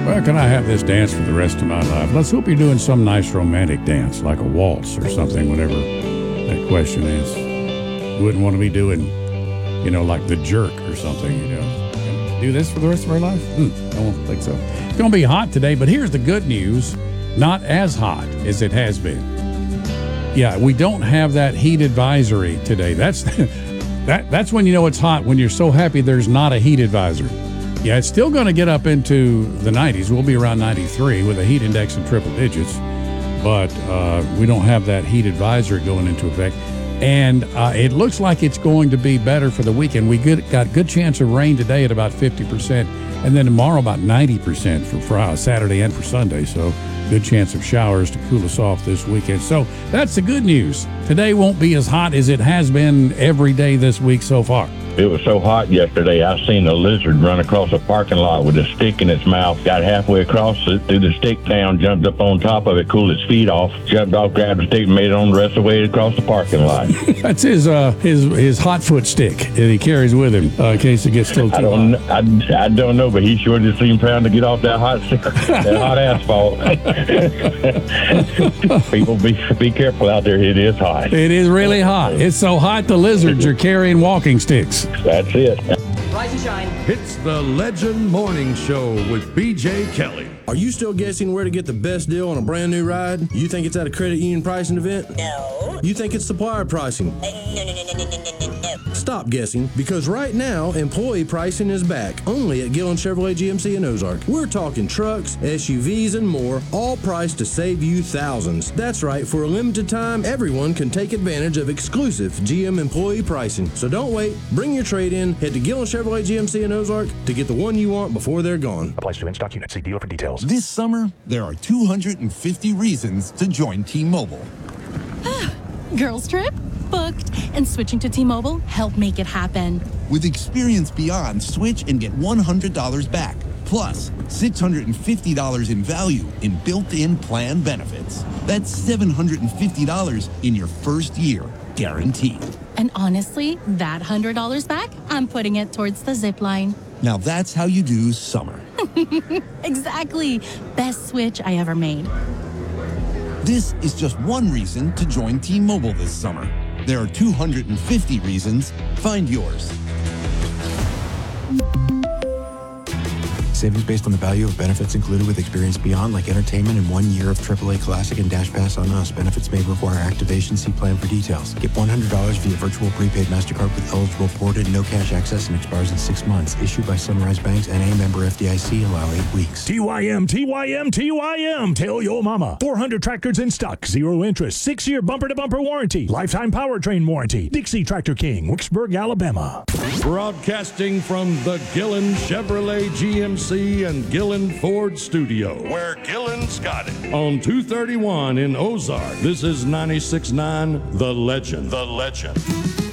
Well, can I have this dance for the rest of my life? Let's hope you're doing some nice romantic dance, like a waltz or something, whatever that question is. You wouldn't want to be doing, like the jerk or something, Do this for the rest of our life? I don't think so. It's going to be hot today, but here's the good news. Not as hot as it has been. Yeah, we don't have that heat advisory today. That's when you know it's hot, when you're so happy there's not a heat advisory. Yeah, it's still going to get up into the 90s. We'll be around 93 with a heat index in triple digits, but we don't have that heat advisory going into effect. And it looks like it's going to be better for the weekend. We got good chance of rain today at about 50%, and then tomorrow about 90% for Friday, Saturday and for Sunday. So good chance of showers to cool us off this weekend. So that's the good news. Today won't be as hot as it has been every day this week so far. It was so hot yesterday, I seen a lizard run across a parking lot with a stick in its mouth, got halfway across it, threw the stick down, jumped up on top of it, cooled its feet off, jumped off, grabbed the stick, and made it on the rest of the way across the parking lot. That's his hot foot stick that he carries with him in case it gets still too hot. I don't know, but he sure did seem proud to get off that hot asphalt. People, be careful out there. It is hot. It is really hot. It's so hot the lizards are carrying walking sticks. That's it. Rise and shine. It's the Legend Morning Show with BJ Kelly. Are you still guessing where to get the best deal on a brand new ride? You think it's at a credit union pricing event? No. You think it's supplier pricing? No. Stop guessing, because right now, employee pricing is back, only at Gillen Chevrolet GMC in Ozark. We're talking trucks, SUVs, and more, all priced to save you thousands. That's right, for a limited time, everyone can take advantage of exclusive GM employee pricing. So don't wait, bring your trade-in, head to Gillen Chevrolet GMC in Ozark to get the one you want before they're gone. Applies to in-stock units. See dealer for details. This summer, there are 250 reasons to join T-Mobile. Girls trip? Booked. And switching to T-Mobile helped make it happen. With Experience Beyond, switch and get $100 back. Plus, $650 in value in built-in plan benefits. That's $750 in your first year, guaranteed. And honestly, that $100 back, I'm putting it towards the zip line. Now that's how you do summer. Exactly. Best switch I ever made. This is just one reason to join T-Mobile this summer. There are 250 reasons. Find yours. Savings based on the value of benefits included with Experience Beyond, like entertainment and 1 year of AAA Classic and Dash Pass on us. Benefits may require activation. See plan for details. Get $100 via virtual prepaid MasterCard with eligible ported, no cash access, and expires in 6 months. Issued by Sunrise Banks, N.A. member FDIC. Allow 8 weeks. TYM, TYM, TYM. Tell your mama. 400 tractors in stock. 0 interest. 6-year bumper-to-bumper warranty. Lifetime powertrain warranty. Dixie Tractor King, Wicksburg, Alabama. Broadcasting from the Gillen Chevrolet GMC and Gillen Ford studio, where Gillen's got it. On 231 in Ozark, this is 96.9 The Legend. The Legend.